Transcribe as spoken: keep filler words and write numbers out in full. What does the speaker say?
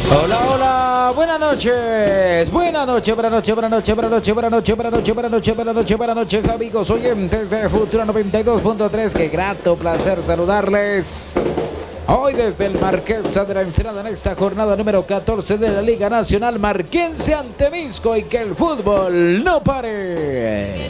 Hola, hola, buenas noches, buenas noches, buenas noches, buenas noches, buenas noches, buenas noches, buenas noches, buenas noches, buenas noches, buenas noches, amigos oyentes de Futura noventa y dos punto tres, qué grato placer saludarles. Hoy desde el Marquesa de la Ensenada en esta jornada número catorce de la Liga Nacional Marquense ante Misco y que el fútbol no pare.